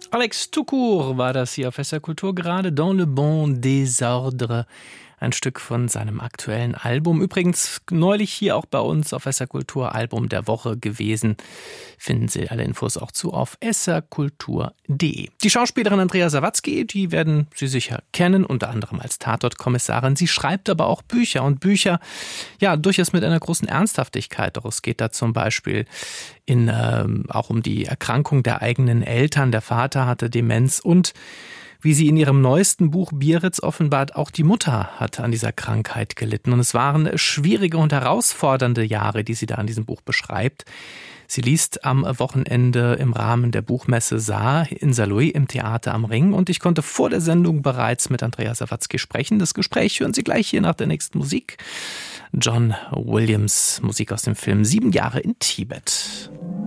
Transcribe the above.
Alex Tukur war das hier auf SR Kultur, gerade Dans le bon désordre. Ein Stück von seinem aktuellen Album. Übrigens neulich hier auch bei uns auf SR Kultur Album der Woche gewesen. Finden Sie alle Infos auch zu auf srkultur.de. Die Schauspielerin Andrea Sawatzki, die werden Sie sicher kennen, unter anderem als Tatort-Kommissarin. Sie schreibt aber auch Bücher und Bücher, ja, durchaus mit einer großen Ernsthaftigkeit. Doch es geht da zum Beispiel auch um die Erkrankung der eigenen Eltern. Der Vater hatte Demenz und wie sie in ihrem neuesten Buch Biarritz offenbart, auch die Mutter hat an dieser Krankheit gelitten. Und es waren schwierige und herausfordernde Jahre, die sie da in diesem Buch beschreibt. Sie liest am Wochenende im Rahmen der Buchmesse Saar in Saarlouis im Theater am Ring. Und ich konnte vor der Sendung bereits mit Andrea Sawatzki sprechen. Das Gespräch hören Sie gleich hier nach der nächsten Musik. John Williams, Musik aus dem Film 7 Jahre in Tibet.